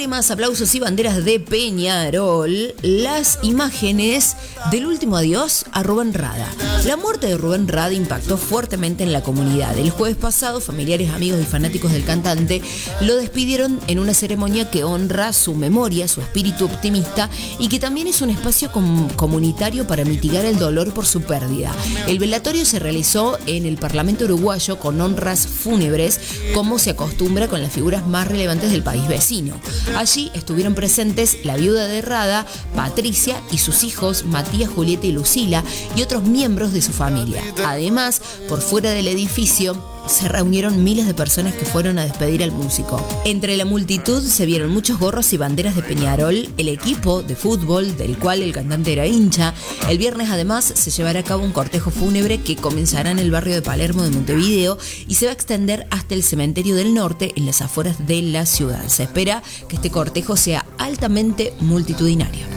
Lágrimas, aplausos y banderas de Peñarol, las imágenes del último adiós a Rubén Rada. La muerte de Rubén Rada impactó fuertemente en la comunidad. El jueves pasado, familiares, amigos y fanáticos del cantante lo despidieron en una ceremonia que honra su memoria, su espíritu optimista y que también es un espacio comunitario para mitigar el dolor por su pérdida. El velatorio se realizó en el Parlamento uruguayo con honras fúnebres, como se acostumbra con las figuras más relevantes del país vecino. Allí estuvieron presentes la viuda de Rada, Patricia, y sus hijos Matías, Julieta y Lucila, y otros miembros de su familia. Además, por fuera del edificio se reunieron miles de personas que fueron a despedir al músico. Entre la multitud se vieron muchos gorros y banderas de Peñarol, el equipo de fútbol del cual el cantante era hincha. El viernes además se llevará a cabo un cortejo fúnebre que comenzará en el barrio de Palermo de Montevideo y se va a extender hasta el Cementerio del Norte en las afueras de la ciudad. Se espera que este cortejo sea altamente multitudinario.